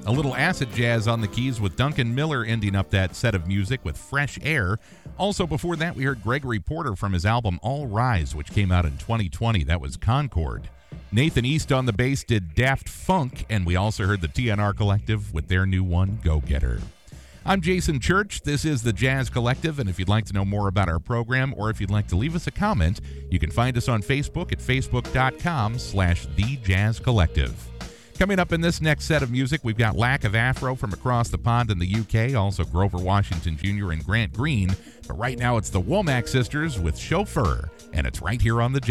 A little acid jazz on the keys with Duncan Miller ending up that set of music with Fresh Air. Also before that, we heard Gregory Porter from his album All Rise, which came out in 2020. That was Concord. Nathan East on the bass did Daft Funk, and we also heard the TNR Collective with their new one, Go Getter. I'm Jason Church. This is the Jazz Collective, and if you'd like to know more about our program or if you'd like to leave us a comment, you can find us on Facebook at facebook.com/thejazzcollective. Coming up in this next set of music, we've got Lack of Afro from across the pond in the UK, also Grover Washington Jr. and Grant Green. But right now it's the Womack Sisters with Chauffeur, and it's right here on the